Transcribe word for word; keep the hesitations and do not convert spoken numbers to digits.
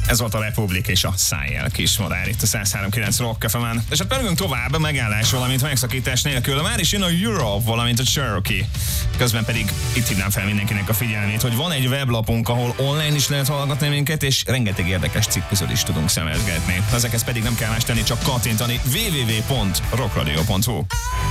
Ez volt a Republic és a Szájjel Kismadár itt a száz három kilenc Rock ef emen. És hát pörgünk tovább, megállás, valamint megszakítás nélkül. Már is jön a Europe, valamint a Cherokee. Közben pedig itt hívnám fel mindenkinek a figyelmét, hogy van egy weblapunk, ahol online is lehet hallgatni minket, és rengeteg érdekes cikk közül is tudunk szemezgetni. Ezekhez pedig nem kell más tenni, csak kattintani double-u double-u double-u pont rockradio pont hu.